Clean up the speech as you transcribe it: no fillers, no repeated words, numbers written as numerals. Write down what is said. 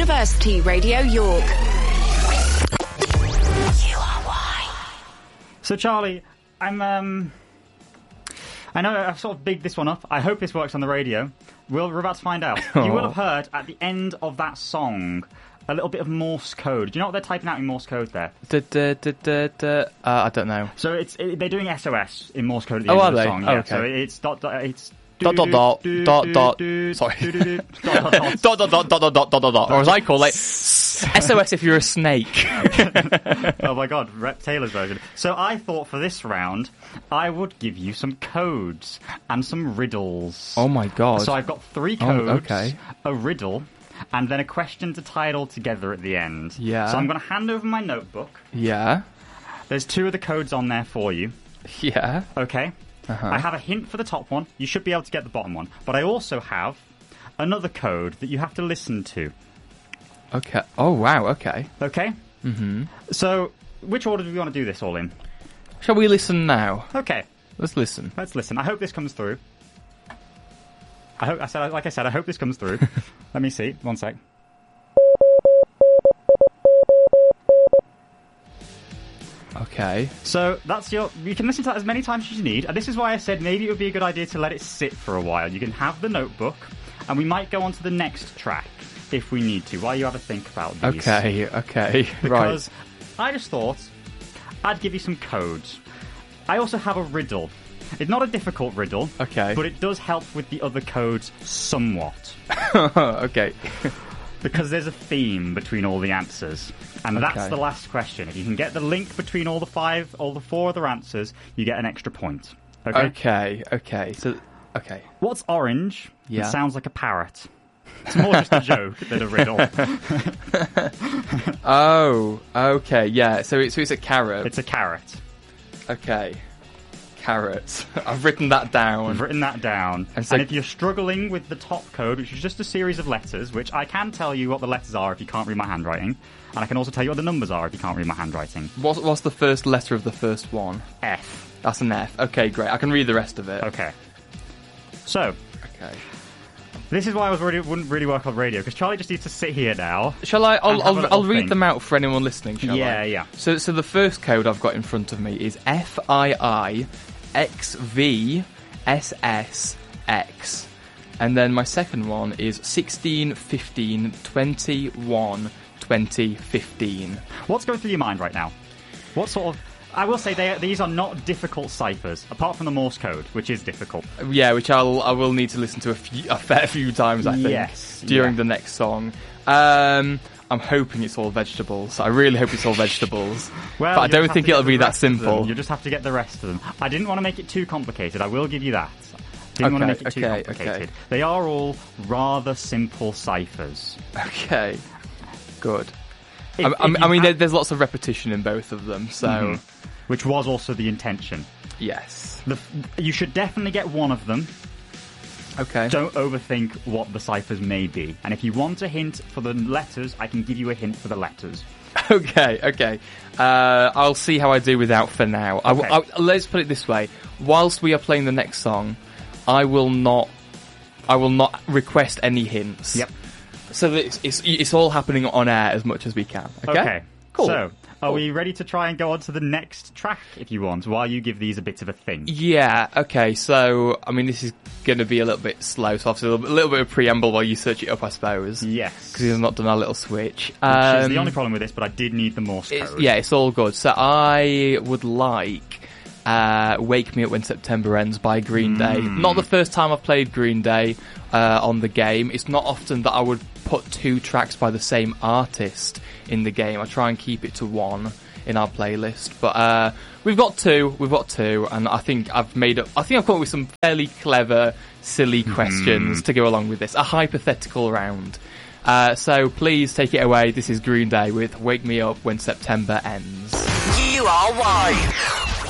University Radio York. So, Charlie, I know I've sort of bigged this one up. I hope this works on the radio. We're about to find out. You will have heard at the end of that song a little bit of Morse code. Do you know what they're typing out in Morse code there? I don't know. So they're doing SOS in Morse code at the end of the song. Oh, yeah. okay. So it's it's Sorry. Or as I call it, SOS if you're a snake. Oh my god, Rep Taylor's version. So I thought for this round, I would give you some codes and some riddles. Oh my god. So I've got 3 codes, okay. a riddle, and then a question to tie it all together at the end. Yeah. So I'm going to hand over my notebook. Yeah. There's 2 of the codes on there for you. Yeah. Okay. I have a hint for the top one. You should be able to get the bottom one. But I also have another code that you have to listen to. Okay. Oh, wow. Okay. Okay? Mm-hmm. So, which order do we want to do this all in? Shall we listen now? Okay. Let's listen. Let's listen. I hope this comes through. I hope this comes through. Let me see. One sec. Okay. So that's you can listen to that as many times as you need. And this is why I said maybe it would be a good idea to let it sit for a while. You can have the notebook, and we might go on to the next track if we need to, while you have a think about these. Okay, because I just thought I'd give you some codes. I also have a riddle. It's not a difficult riddle, okay, but it does help with the other codes somewhat. Okay. Because there's a theme between all the answers. And that's the last question. If you can get the link between all the 4 other answers, you get an extra point. Okay? Okay. So, okay. What's orange? Yeah. It sounds like a parrot. It's more just a joke than a riddle. Oh, okay. Yeah, so it's a carrot. It's a carrot. Okay. Carrot. I've written that down. We've written that down. And if you're struggling with the top code, which is just a series of letters, which I can tell you what the letters are if you can't read my handwriting, and I can also tell you what the numbers are if you can't read my handwriting. What's the first letter of the first one? F. That's an F. Okay, great. I can read the rest of it. Okay. So. Okay. This is why wouldn't really work on radio, because Charlie just needs to sit here now. Shall I? I'll read them out for anyone listening, shall I? Yeah. So the first code I've got in front of me is FIIXVSSX. And then my second one is 16, 15, 21, 20, 15. What's going through your mind right now? What sort of... I will say these are not difficult ciphers, apart from the Morse code, which is difficult. Yeah, which I will need to listen to a fair few times, I think, during the next song. I'm hoping it's all vegetables. I really hope it's all vegetables. Well, but I don't think it'll be that simple. You just have to get the rest of them. I didn't want to make it too complicated. I will give you that. Didn't want to make it too complicated. Okay. They are all rather simple ciphers. Okay, good. I mean, there's lots of repetition in both of them, so... Mm-hmm. Which was also the intention. Yes. You should definitely get one of them. Okay. Don't overthink what the ciphers may be. And if you want a hint for the letters, I can give you a hint for the letters. Okay. I'll see how I do without for now. Okay. Let's put it this way. Whilst we are playing the next song, I will not request any hints. Yep. So that it's all happening on air as much as we can. Okay. Cool. So, are we ready to try and go on to the next track, if you want, while you give these a bit of a think? Yeah, okay, so, I mean, this is going to be a little bit slow, so obviously a little bit of preamble while you search it up, I suppose. Yes. Because we've not done our little switch. Which is the only problem with this, but I did need the Morse code. It's all good. So I would like Wake Me Up When September Ends by Green Day. Not the first time I've played Green Day on the game. It's not often that I would put 2 tracks by the same artist in the game. I try and keep it to 1 in our playlist, but we've got two, and I think I've come up with some fairly clever, silly questions to go along with this. A hypothetical round. So please take it away. This is Green Day with Wake Me Up When September Ends. You are why.